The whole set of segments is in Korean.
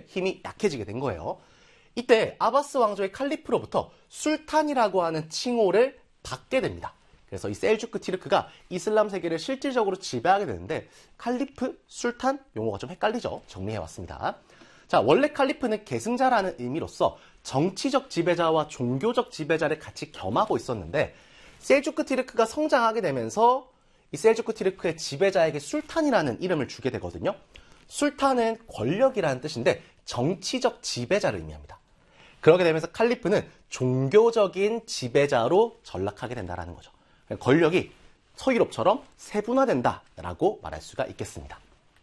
힘이 약해지게 된 거예요. 이때 아바스 왕조의 칼리프로부터 술탄이라고 하는 칭호를 받게 됩니다. 그래서 이 셀주크 티르크가 이슬람 세계를 실질적으로 지배하게 되는데 칼리프, 술탄 용어가 좀 헷갈리죠? 정리해왔습니다. 자, 원래 칼리프는 계승자라는 의미로서 정치적 지배자와 종교적 지배자를 같이 겸하고 있었는데 셀주크 티르크가 성장하게 되면서 이 셀주크 티르크의 지배자에게 술탄이라는 이름을 주게 되거든요. 술탄은 권력이라는 뜻인데 정치적 지배자를 의미합니다. 그렇게 되면서 칼리프는 종교적인 지배자로 전락하게 된다는 거죠. 권력이 서유럽처럼 세분화된다라고 말할 수가 있겠습니다.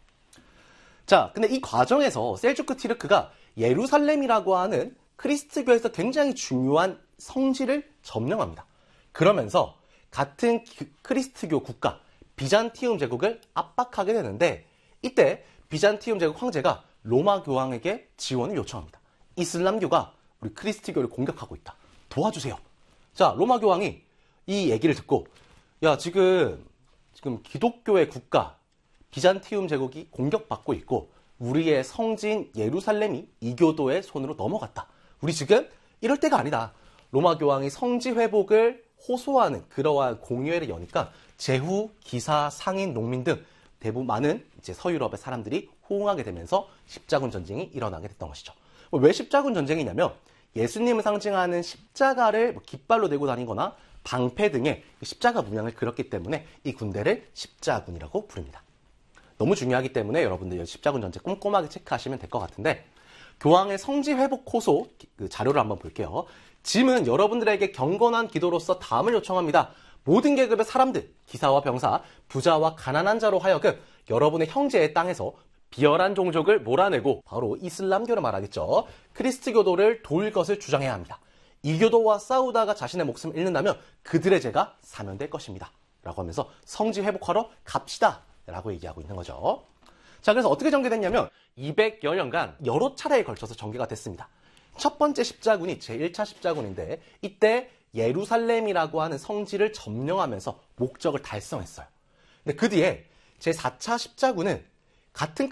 자, 근데 이 과정에서 셀주크 티르크가 예루살렘이라고 하는 크리스트교에서 굉장히 중요한 성지를 점령합니다. 그러면서 같은 크리스트교 국가 비잔티움 제국을 압박하게 되는데 이때 비잔티움 제국 황제가 로마 교황에게 지원을 요청합니다. 이슬람교가 우리 크리스트교를 공격하고 있다. 도와주세요. 자, 로마 교황이 이 얘기를 듣고 야, 지금 기독교의 국가 비잔티움 제국이 공격받고 있고 우리의 성지인 예루살렘이 이교도의 손으로 넘어갔다. 우리 지금 이럴 때가 아니다. 로마 교황이 성지 회복을 호소하는 그러한 공의회를 여니까 제후, 기사, 상인, 농민 등 대부분 많은 이제 서유럽의 사람들이 호응하게 되면서 십자군 전쟁이 일어나게 됐던 것이죠. 왜 십자군 전쟁이냐면 예수님을 상징하는 십자가를 깃발로 들고 다니거나 방패 등의 십자가 문양을 그렸기 때문에 이 군대를 십자군이라고 부릅니다. 너무 중요하기 때문에 여러분들 십자군 전쟁 꼼꼼하게 체크하시면 될 것 같은데 교황의 성지 회복 호소 자료를 한번 볼게요. 짐은 여러분들에게 경건한 기도로서 다음을 요청합니다. 모든 계급의 사람들, 기사와 병사, 부자와 가난한 자로 하여금 여러분의 형제의 땅에서 비열한 종족을 몰아내고 바로 이슬람교를 말하겠죠. 크리스트교도를 도울 것을 주장해야 합니다. 이교도와 싸우다가 자신의 목숨을 잃는다면 그들의 죄가 사면될 것입니다. 라고 하면서 성지 회복하러 갑시다. 라고 얘기하고 있는 거죠. 자, 그래서 어떻게 전개됐냐면 200여 년간 여러 차례에 걸쳐서 전개가 됐습니다. 첫 번째 십자군이 제1차 십자군인데 이때 예루살렘이라고 하는 성지를 점령하면서 목적을 달성했어요. 근데 그 뒤에 제4차 십자군은 같은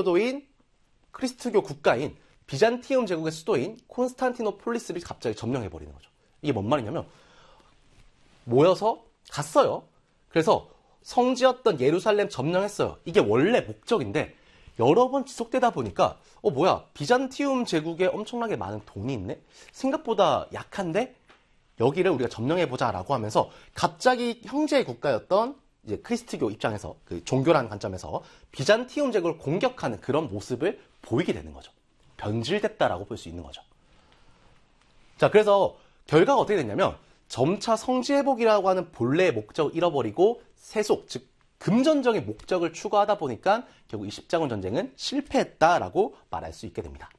크리스트교 국가인 비잔티움 제국의 수도인 콘스탄티노폴리스를 갑자기 점령해버리는 거죠. 이게 뭔 말이냐면 모여서 갔어요. 그래서 성지였던 예루살렘 점령했어요. 이게 원래 목적인데 여러 번 지속되다 보니까 뭐야 비잔티움 제국에 엄청나게 많은 돈이 있네? 생각보다 약한데 여기를 우리가 점령해보자 라고 하면서 갑자기 형제의 국가였던 이제 크리스트교 입장에서 그 종교라는 관점에서 비잔티움 제국을 공격하는 그런 모습을 보이게 되는 거죠. 변질됐다라고 볼 수 있는 거죠. 자, 그래서 결과가 어떻게 됐냐면 점차 성지 회복이라고 하는 본래의 목적을 잃어버리고 세속, 즉 금전적인 목적을 추구하다 보니까 결국 이 십자군 전쟁은 실패했다라고 말할 수 있게 됩니다.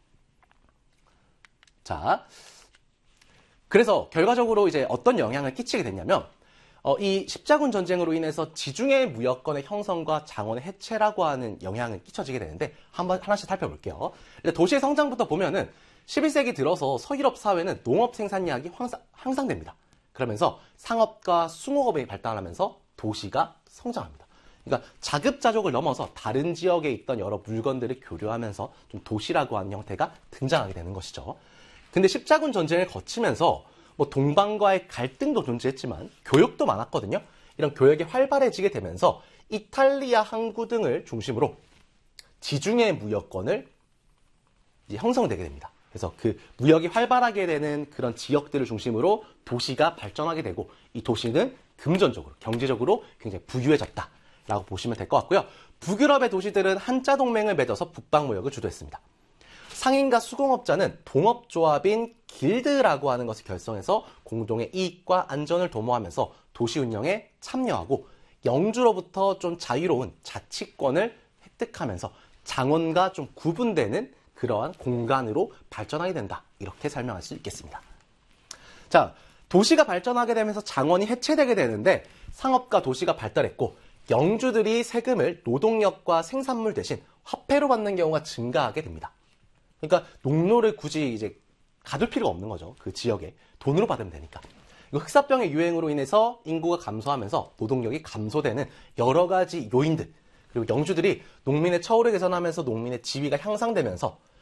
자, 그래서 결과적으로 이제 어떤 영향을 끼치게 됐냐면 이 십자군 전쟁으로 인해서 지중해 무역권의 형성과 장원의 해체라고 하는 영향을 끼쳐지게 되는데 한번 하나씩 살펴볼게요. 도시의 성장부터 보면은 11세기 들어서 서유럽 사회는 농업 생산량이 향상됩니다. 그러면서 상업과 수목업이 발달하면서 도시가 성장합니다. 그러니까 자급자족을 넘어서 다른 지역에 있던 여러 물건들을 교류하면서 좀 도시라고 하는 형태가 등장하게 되는 것이죠. 근데 십자군 전쟁을 거치면서 동방과의 갈등도 존재했지만 교역도 많았거든요. 이런 교역이 활발해지게 되면서 이탈리아 항구 등을 중심으로 지중해 무역권을 이제 형성되게 됩니다. 그래서 그 무역이 활발하게 되는 그런 지역들을 중심으로 도시가 발전하게 되고 이 도시는 금전적으로, 경제적으로 굉장히 부유해졌다라고 보시면 될 것 같고요. 북유럽의 도시들은 한자 동맹을 맺어서 북방 무역을 주도했습니다. 상인과 수공업자는 동업조합인 길드라고 하는 것을 결성해서 공동의 이익과 안전을 도모하면서 도시 운영에 참여하고 영주로부터 좀 자유로운 자치권을 획득하면서 장원과 좀 구분되는 그러한 공간으로 발전하게 된다. 이렇게 설명할 수 있겠습니다. 자, 도시가 발전하게 되면서 장원이 해체되게 되는데 상업과 도시가 발달했고 영주들이 세금을 노동력과 생산물 대신 화폐로 받는 경우가 증가하게 됩니다. 그러니까 농로를 굳이 이제 가둘 필요가 없는 거죠. 그 지역에 돈으로 받으면 되니까. 흑사병의 유행으로 인해서 인구가 감소하면서 노동력이 감소되는 여러 가지 요인들, 그리고 영주들이 농민의 처우를 개선하면서 농민의 지위가 향상되면서